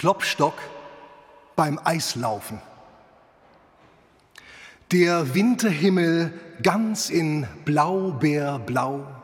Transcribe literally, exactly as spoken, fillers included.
Klopstock beim Eislaufen. Der Winterhimmel ganz in Blaubeerblau,